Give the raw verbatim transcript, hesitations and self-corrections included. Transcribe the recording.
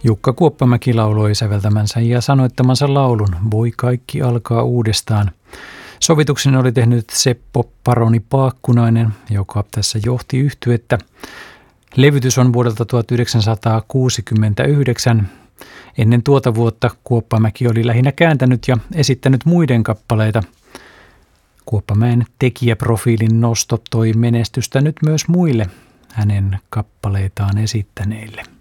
Jukka Kuoppamäki lauloi säveltämänsä ja sanoittamansa laulun Voi kaikki alkaa uudestaan. Sovituksen oli tehnyt Seppo Paroni Paakkunainen, joka tässä johti yhtyettä. Levytys on vuodelta tuhatyhdeksänsataakuusikymmentäyhdeksän. Ennen tuota vuotta Kuoppamäki oli lähinnä kääntänyt ja esittänyt muiden kappaleita. Kuoppamäen tekijäprofiilin nosto toi menestystä nyt myös muille hänen kappaleitaan esittäneille.